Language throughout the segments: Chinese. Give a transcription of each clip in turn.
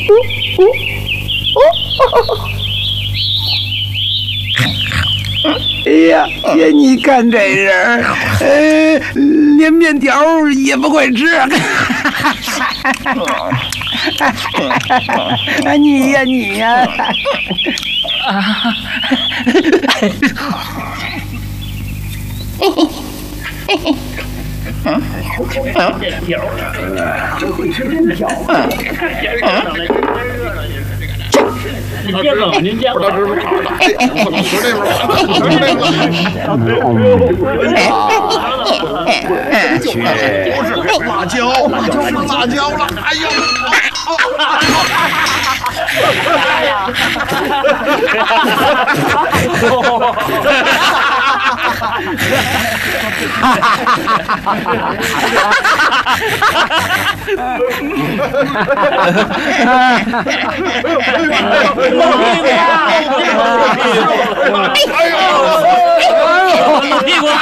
哎呀，你看这人，连面条也不会吃。你呀！ 面条真会吃面条。您接了，您接了。 辣椒了！哎呀！ 屁股！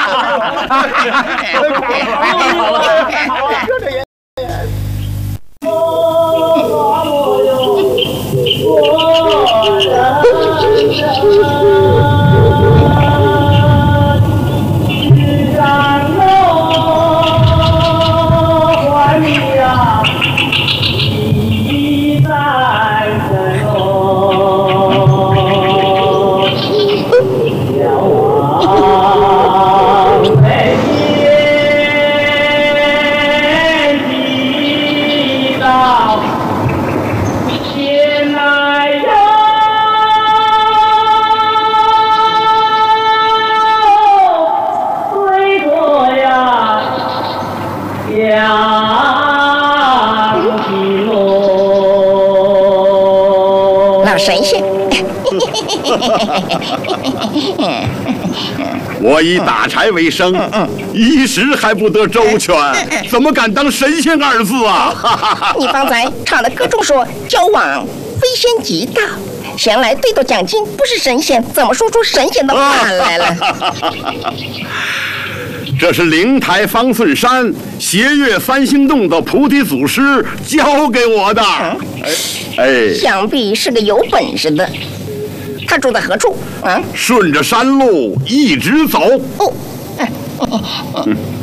老神仙， 我以打柴为生，一时还不得周全，怎么敢当神仙二字啊？ 你方才唱的歌中说交往非仙即道，前来对斗奖金不是神仙，怎么说出神仙的话来了？ 这是灵台方寸山斜月三星洞的菩提祖师教给我的。 想必是个有本事的。他住在何处？ 顺着山路一直走。